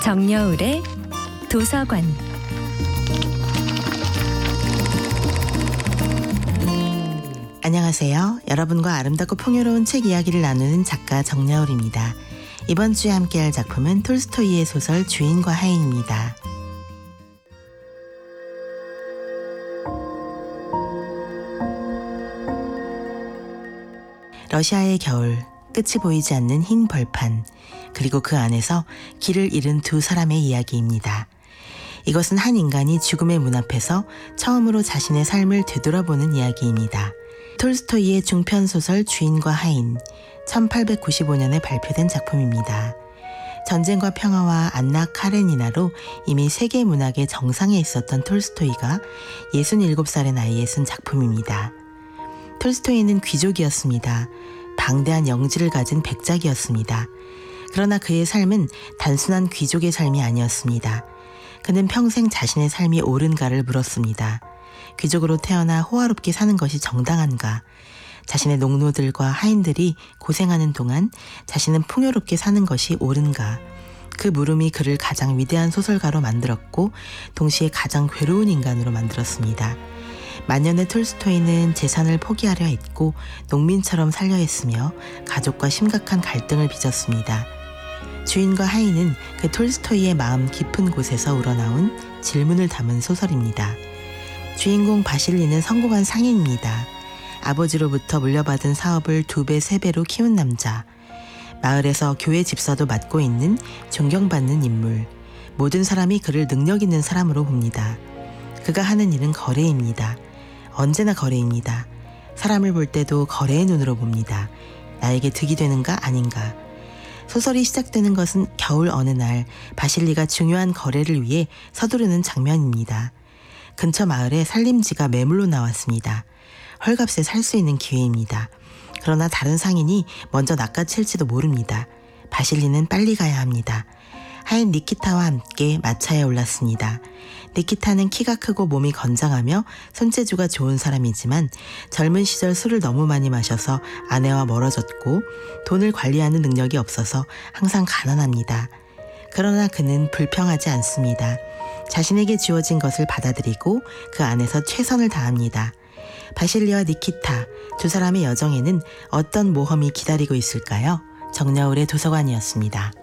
정여울의 도서관. 안녕하세요. 여러분과 아름답고 풍요로운 책 이야기를 나누는 작가 정여울입니다. 이번 주에 함께할 작품은 톨스토이의 소설 주인과 하인입니다. 러시아의 겨울, 끝이 보이지 않는 흰 벌판, 그리고 그 안에서 길을 잃은 두 사람의 이야기입니다. 이것은 한 인간이 죽음의 문 앞에서 처음으로 자신의 삶을 되돌아보는 이야기입니다. 톨스토이의 중편소설 주인과 하인, 1895년에 발표된 작품입니다. 전쟁과 평화와 안나 카레니나로 이미 세계 문학의 정상에 있었던 톨스토이가 67살의 나이에 쓴 작품입니다. 톨스토이는 귀족이었습니다. 방대한 영지를 가진 백작이었습니다. 그러나 그의 삶은 단순한 귀족의 삶이 아니었습니다. 그는 평생 자신의 삶이 옳은가를 물었습니다. 귀족으로 태어나 호화롭게 사는 것이 정당한가? 자신의 농노들과 하인들이 고생하는 동안 자신은 풍요롭게 사는 것이 옳은가? 그 물음이 그를 가장 위대한 소설가로 만들었고 동시에 가장 괴로운 인간으로 만들었습니다. 만년의 톨스토이는 재산을 포기하려 했고 농민처럼 살려 했으며 가족과 심각한 갈등을 빚었습니다. 주인과 하인은 그 톨스토이의 마음 깊은 곳에서 우러나온 질문을 담은 소설입니다. 주인공 바실리는 성공한 상인입니다. 아버지로부터 물려받은 사업을 2배, 3배로 키운 남자. 마을에서 교회 집사도 맡고 있는 존경받는 인물. 모든 사람이 그를 능력 있는 사람으로 봅니다. 그가 하는 일은 거래입니다. 언제나 거래입니다. 사람을 볼 때도 거래의 눈으로 봅니다. 나에게 득이 되는가 아닌가. 소설이 시작되는 것은 겨울 어느 날 바실리가 중요한 거래를 위해 서두르는 장면입니다. 근처 마을에 살림지가 매물로 나왔습니다. 헐값에 살 수 있는 기회입니다. 그러나 다른 상인이 먼저 낚아챌지도 모릅니다. 바실리는 빨리 가야 합니다. 하인 니키타와 함께 마차에 올랐습니다. 니키타는 키가 크고 몸이 건장하며 손재주가 좋은 사람이지만 젊은 시절 술을 너무 많이 마셔서 아내와 멀어졌고 돈을 관리하는 능력이 없어서 항상 가난합니다. 그러나 그는 불평하지 않습니다. 자신에게 주어진 것을 받아들이고 그 안에서 최선을 다합니다. 바실리와 니키타, 두 사람의 여정에는 어떤 모험이 기다리고 있을까요? 정여울의 도서관이었습니다.